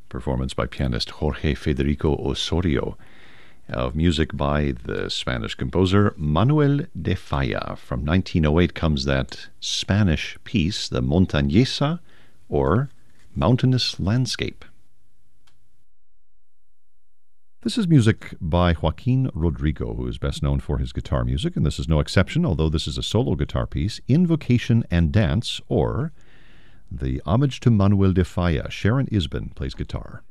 performance by pianist Jorge Federico Osorio, of music by the Spanish composer Manuel de Falla. From 1908 comes that Spanish piece, the Montañesa, or Mountainous Landscape. This is music by Joaquin Rodrigo, who is best known for his guitar music, and this is no exception, although this is a solo guitar piece, Invocation and Dance, or the Homage to Manuel de Falla. Sharon Isbin plays guitar.